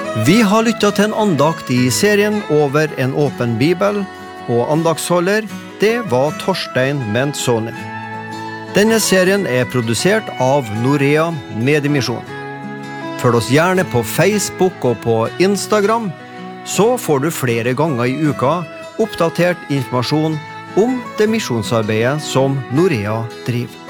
Vi har lyttet til en andakt i serien Over en åpen bibel, og andaktsholder, det var Torstein Mentsoni. Denne serien er produsert av Norea Mediemisjon. Følg oss gjerne på Facebook og på Instagram, så får du flere ganger i uka oppdatert informasjon om det misjonsarbeidet som Norea driver.